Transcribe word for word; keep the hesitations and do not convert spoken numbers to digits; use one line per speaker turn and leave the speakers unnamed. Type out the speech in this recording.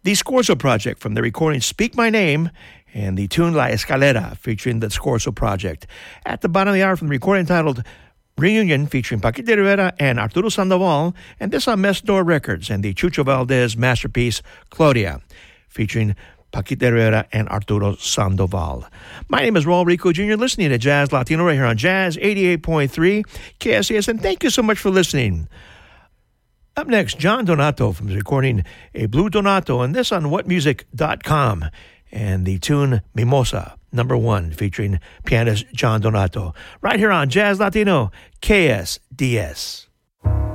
The Scorzo Project from the recording Speak My Name and the tune La Escalera featuring the Scorzo Project. At the bottom of the hour from the recording titled Reunion featuring Paquita Rivera and Arturo Sandoval, and this on Mesnor Records and the Chucho Valdez masterpiece Claudia featuring Paquita Rivera and Arturo Sandoval. My name is Raul Rico Junior, listening to Jazz Latino right here on Jazz eighty-eight point three K S E S, and thank you so much for listening. Up next, John Donato from his recording A Blue Donato, and this on what music dot com, and the tune Mimosa, number one, featuring pianist John Donato, right here on Jazz Latino K S D S.